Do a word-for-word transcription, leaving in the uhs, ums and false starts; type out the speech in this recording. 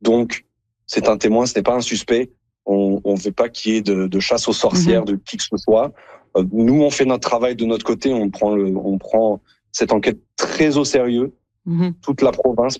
Donc, c'est un témoin, ce n'est pas un suspect. On ne veut pas qu'il y ait de, de chasse aux sorcières, mmh. de qui que ce soit. Euh, nous, on fait notre travail de notre côté. On prend, le, on prend cette enquête très au sérieux. Mmh. Toute la province